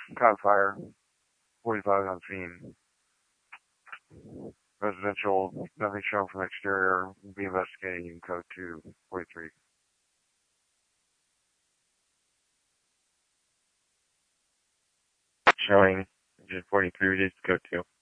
Caught fire. 45 on scene. Residential, nothing shown from exterior. Will be investigating code 243. Showing engine 43 reduced to code 2.